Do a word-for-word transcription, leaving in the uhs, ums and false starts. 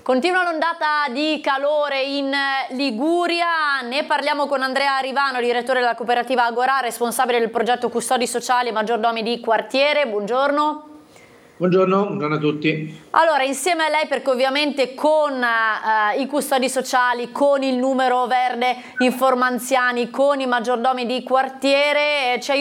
Continua l'ondata di calore in Liguria, ne parliamo con Andrea Rivano, direttore della cooperativa Agorà, responsabile del progetto Custodi Sociali e Maggiordomi di Quartiere. Buongiorno. Buongiorno, buongiorno a tutti. Allora, insieme a lei, perché ovviamente con eh, i custodi sociali, con il numero verde Informa Anziani, con i maggiordomi di quartiere, eh, ci aiuta